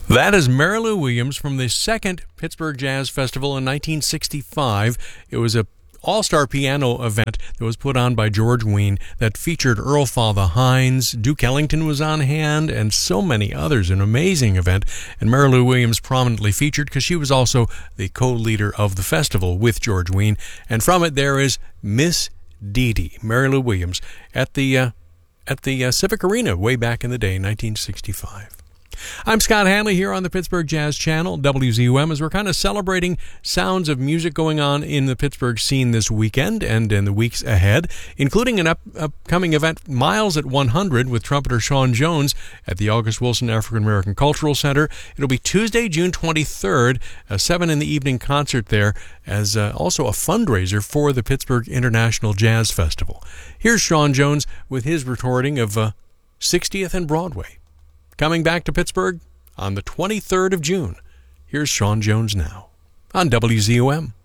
That is Mary Lou Williams from the second Pittsburgh Jazz Festival in 1965. It was a all-star piano event that was put on by George Wein that featured Earl Father Hines, Duke Ellington was on hand, and so many others. An amazing event, and Mary Lou Williams prominently featured because she was also the co-leader of the festival with George Wein. And from it there is Miss Dee Dee, Mary Lou Williams, at the Civic Arena way back in the day, 1965. I'm Scott Hanley here on the Pittsburgh Jazz Channel, WZUM, as we're kind of celebrating sounds of music going on in the Pittsburgh scene this weekend and in the weeks ahead, including an upcoming event, Miles at 100, with trumpeter Sean Jones at the August Wilson African American Cultural Center. It'll be Tuesday, June 23rd, a 7 in the evening concert there, as also a fundraiser for the Pittsburgh International Jazz Festival. Here's Sean Jones with his recording of 60th and Broadway. Coming back to Pittsburgh on the 23rd of June. Here's Sean Jones now on WZUM.